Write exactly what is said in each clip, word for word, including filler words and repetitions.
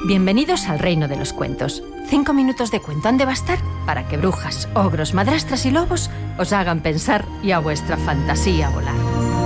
Bienvenidos al reino de los cuentos. Cinco minutos de cuento han de bastar para que brujas, ogros, madrastras y lobos os hagan pensar y a vuestra fantasía volar.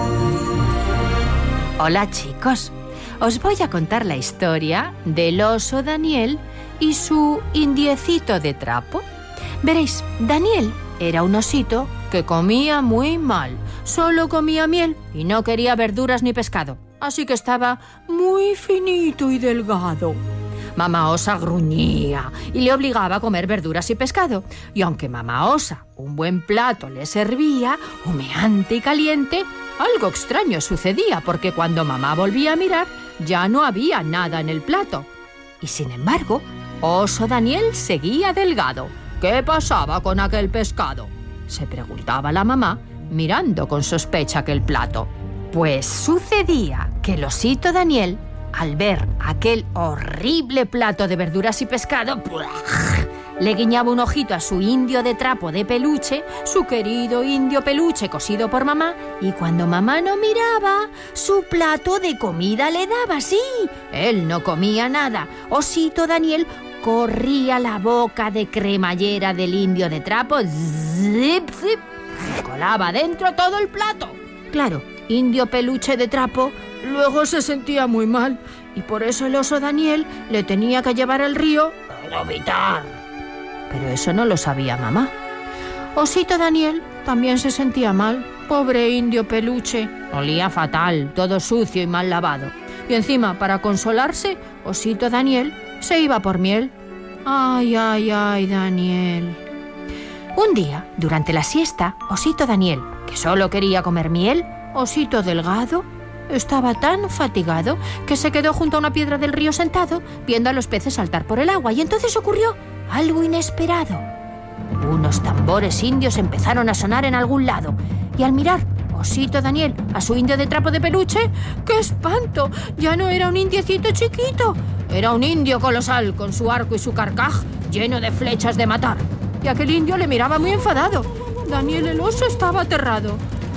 Hola chicos, os voy a contar la historia del oso Daniel y su indiecito de trapo. Veréis, Daniel era un osito que comía muy mal, solo comía miel y no quería verduras ni pescado, así que estaba muy finito y delgado. Mamá osa gruñía y le obligaba a comer verduras y pescado. Y aunque mamá osa un buen plato le servía, humeante y caliente, algo extraño sucedía porque cuando mamá volvía a mirar ya no había nada en el plato. Y sin embargo, oso Daniel seguía delgado. ¿Qué pasaba con aquel pescado?, se preguntaba la mamá mirando con sospecha aquel plato. Pues sucedía que el osito Daniel, al ver aquel horrible plato de verduras y pescado, le guiñaba un ojito a su indio de trapo de peluche, su querido indio peluche cosido por mamá, y cuando mamá no miraba, su plato de comida le daba, sí. Él no comía nada. Osito Daniel corría la boca de cremallera del indio de trapo, zip, zip, colaba dentro todo el plato. Claro, indio peluche de trapo luego se sentía muy mal y por eso el oso Daniel le tenía que llevar al río a vomitar. Pero eso no lo sabía mamá. Osito Daniel también se sentía mal. Pobre indio peluche. Olía fatal, todo sucio y mal lavado. Y encima, para consolarse, Osito Daniel se iba por miel. Ay, ay, ay, Daniel. Un día, durante la siesta, Osito Daniel, que solo quería comer miel, osito delgado, estaba tan fatigado que se quedó junto a una piedra del río sentado, viendo a los peces saltar por el agua. Y entonces ocurrió algo inesperado. Unos tambores indios empezaron a sonar en algún lado. Y al mirar Osito Daniel a su indio de trapo de peluche, ¡qué espanto! Ya no era un indiecito chiquito. Era un indio colosal con su arco y su carcaj lleno de flechas de matar. Y aquel indio le miraba muy enfadado. Daniel el oso estaba aterrado.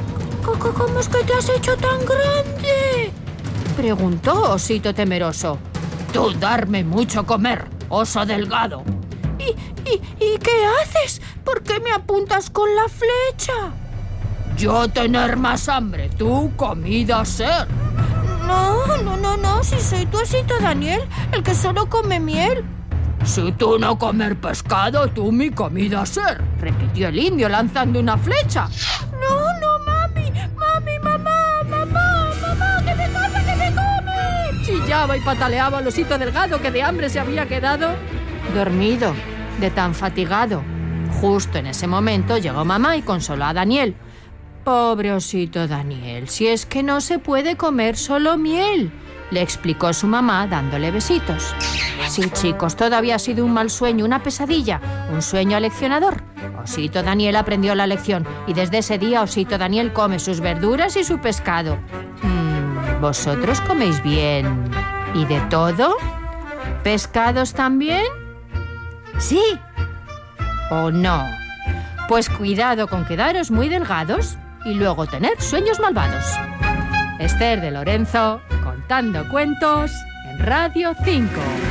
¿Cómo es que te has hecho tan grande?, preguntó Osito temeroso. Tú darme mucho comer, oso delgado. ¿Y, y, ¿Y qué haces? ¿Por qué me apuntas con la flecha? Yo tener más hambre, tú comida ser. No, no, no, no, si soy tu osito Daniel, el que solo come miel. Si tú no comer pescado, tú mi comida ser, repitió el indio lanzando una flecha. No, no, mami, mami, mamá, mamá, mamá, que me come, que me come. Chillaba y pataleaba el osito delgado que de hambre se había quedado dormido, de tan fatigado. Justo en ese momento llegó mamá y consoló a Daniel. Pobre osito Daniel, si es que no se puede comer solo miel, le explicó su mamá dándole besitos. Sí, chicos, todo había sido un mal sueño, una pesadilla, un sueño aleccionador. Osito Daniel aprendió la lección y desde ese día Osito Daniel come sus verduras y su pescado. Mm, ¿Vosotros coméis bien y de todo? ¿Pescados también? ¿Sí o no? Pues cuidado con quedaros muy delgados y luego tener sueños malvados. Esther de Lorenzo, contando cuentos en Radio cinco.